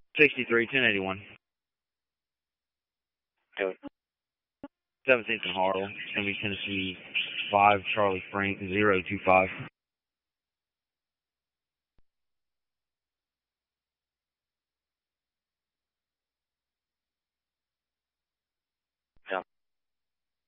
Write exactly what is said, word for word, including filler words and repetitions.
sixty-three, ten eighty-one. Do it. seventeenth and Hartle. It's going to be Tennessee five, Charlie Frank, zero two five.